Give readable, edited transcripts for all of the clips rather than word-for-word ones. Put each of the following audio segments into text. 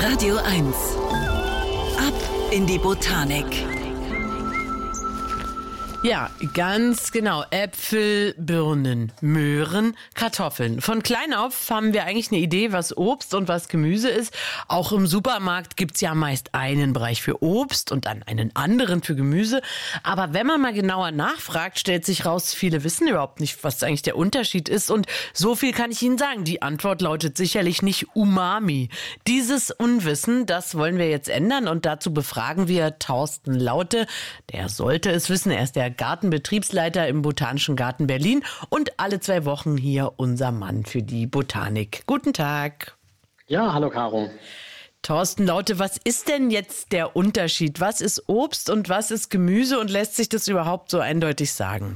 Radio 1. Ab in die Botanik. Ja, ganz genau. Äpfel, Birnen, Möhren, Kartoffeln. Von klein auf haben wir eigentlich eine Idee, was Obst und was Gemüse ist. Auch im Supermarkt gibt's ja meist einen Bereich für Obst und dann einen anderen für Gemüse. Aber wenn man mal genauer nachfragt, stellt sich raus, viele wissen überhaupt nicht, was eigentlich der Unterschied ist. Und so viel kann ich Ihnen sagen. Die Antwort lautet sicherlich nicht Umami. Dieses Unwissen, das wollen wir jetzt ändern. Und dazu befragen wir Thorsten Laute. Der sollte es wissen. Er ist der Gartenbetriebsleiter im Botanischen Garten Berlin und alle 2 Wochen hier unser Mann für die Botanik. Guten Tag. Ja, hallo Caro. Thorsten Laute, was ist denn jetzt der Unterschied? Was ist Obst und was ist Gemüse und lässt sich das überhaupt so eindeutig sagen?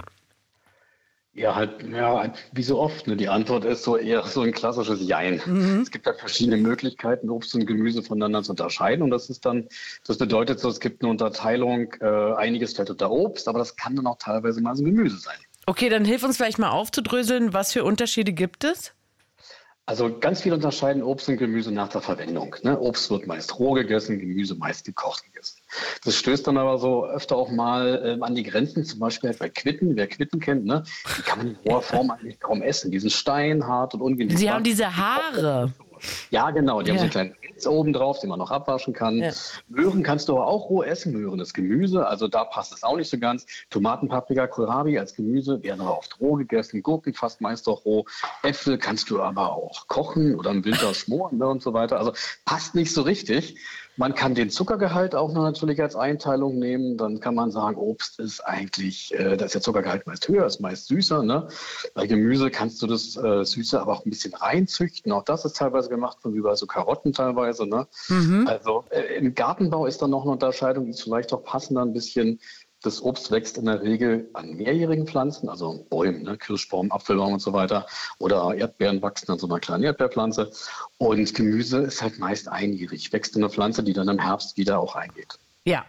Ja, wie so oft. Ne? Die Antwort ist so eher so ein klassisches Jein. Es gibt halt verschiedene Möglichkeiten, Obst und Gemüse voneinander zu unterscheiden. Und das bedeutet so, es gibt eine Unterteilung, einiges fällt unter Obst, aber das kann dann auch teilweise mal so Gemüse sein. Okay, dann hilf uns vielleicht mal aufzudröseln, was für Unterschiede gibt es? Also ganz viel unterscheiden Obst und Gemüse nach der Verwendung. Ne? Obst wird meist roh gegessen, Gemüse meist gekocht gegessen. Das stößt dann aber so öfter auch mal an die Grenzen, zum Beispiel halt bei Quitten. Wer Quitten kennt, ne? Die kann man in roher Form eigentlich kaum essen. Die sind steinhart und ungenießbar. Sie haben diese Haare. Ja, genau. Die haben so einen kleinen Pilz oben drauf, den man noch abwaschen kann. Ja. Möhren kannst du aber auch roh essen. Möhren ist Gemüse, also da passt es auch nicht so ganz. Tomaten, Paprika, Kohlrabi als Gemüse werden aber oft roh gegessen. Gurken fast meist auch roh. Äpfel kannst du aber auch kochen oder im Winter schmoren, ne, und so weiter. Also passt nicht so richtig. Man kann den Zuckergehalt auch noch natürlich als Einteilung nehmen. Dann kann man sagen, Obst ist eigentlich, da ist der Zuckergehalt meist höher, ist meist süßer. Ne? Bei Gemüse kannst du das Süße aber auch ein bisschen reinzüchten. Auch das ist teilweise gemacht, wie bei so Karotten teilweise. Ne? Also im Gartenbau ist dann noch eine Unterscheidung, die ist vielleicht auch passender ein bisschen. Das Obst wächst in der Regel an mehrjährigen Pflanzen, also Bäumen, ne, Kirschbaum, Apfelbaum und so weiter. Oder Erdbeeren wachsen an so einer kleinen Erdbeerpflanze. Und Gemüse ist halt meist einjährig, wächst in einer Pflanze, die dann im Herbst wieder auch eingeht. Ja.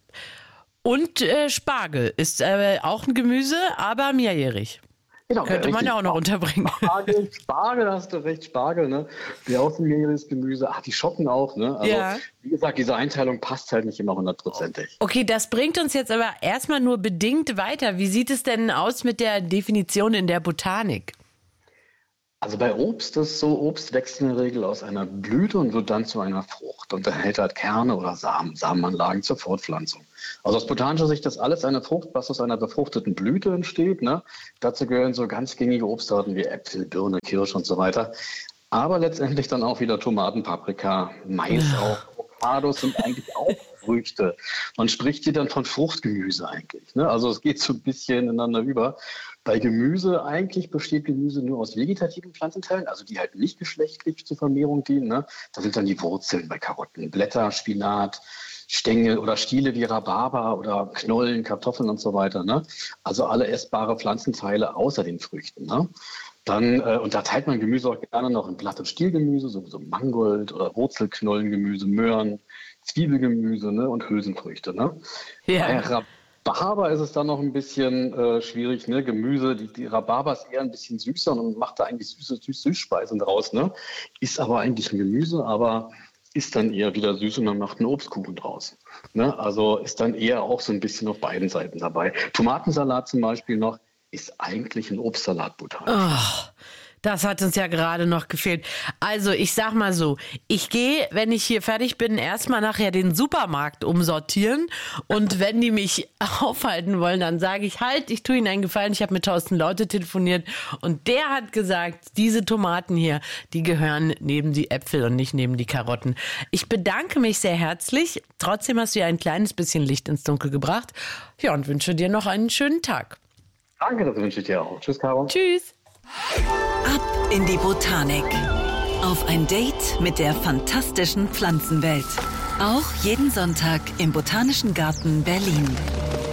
Und Spargel ist auch ein Gemüse, aber mehrjährig. Genau, könnte man ja auch noch unterbringen. Spargel, hast du recht, Spargel, ne? Wäre auch ein mehrjähriges Gemüse. Die Schocken auch, ne? Also, ja. Wie gesagt, diese Einteilung passt halt nicht immer 100%. Okay, das bringt uns jetzt aber erstmal nur bedingt weiter. Wie sieht es denn aus mit der Definition in der Botanik? Also bei Obst ist so, Obst wächst in der Regel aus einer Blüte und wird dann zu einer Frucht und enthält halt Kerne oder Samenanlagen zur Fortpflanzung. Also aus botanischer Sicht ist alles eine Frucht, was aus einer befruchteten Blüte entsteht. Ne? Dazu gehören so ganz gängige Obstsorten wie Äpfel, Birne, Kirsch und so weiter. Aber letztendlich dann auch wieder Tomaten, Paprika, Mais auch. Avocados sind eigentlich auch Früchte. Man spricht hier dann von Fruchtgemüse eigentlich. Ne? Also es geht so ein bisschen ineinander über. Bei Gemüse eigentlich besteht Gemüse nur aus vegetativen Pflanzenteilen, also die halt nicht geschlechtlich zur Vermehrung dienen. Ne? Da sind dann die Wurzeln bei Karotten, Blätter, Spinat, Stängel oder Stiele wie Rhabarber oder Knollen, Kartoffeln und so weiter. Ne? Also alle essbare Pflanzenteile außer den Früchten. Ne? Dann unterteilt man Gemüse auch gerne noch in Blatt- und Stielgemüse, so Mangold oder Wurzelknollengemüse, Möhren, Zwiebelgemüse, ne? Und Hülsenfrüchte. Ne? Ja. Bei Rhabarber ist es dann noch ein bisschen schwierig. Ne? Gemüse, die Rhabarber ist eher ein bisschen süßer und macht da eigentlich Süßspeisen draus. Ne? Ist aber eigentlich ein Gemüse, aber ist dann eher wieder süß und man macht einen Obstkuchen draus. Ne? Also ist dann eher auch so ein bisschen auf beiden Seiten dabei. Tomatensalat zum Beispiel noch ist eigentlich ein Obstsalat botanisch. Oh, das hat uns ja gerade noch gefehlt. Also ich sag mal so, ich gehe, wenn ich hier fertig bin, erstmal nachher den Supermarkt umsortieren und wenn die mich aufhalten wollen, dann sage ich halt, ich tue ihnen einen Gefallen, ich habe mit Thorsten Laute telefoniert und der hat gesagt, diese Tomaten hier, die gehören neben die Äpfel und nicht neben die Karotten. Ich bedanke mich sehr herzlich, trotzdem hast du ja ein kleines bisschen Licht ins Dunkel gebracht. Ja, und wünsche dir noch einen schönen Tag. Danke, das wünsche ich dir auch. Tschüss, Caro. Tschüss. Ab in die Botanik. Auf ein Date mit der fantastischen Pflanzenwelt. Auch jeden Sonntag im Botanischen Garten Berlin.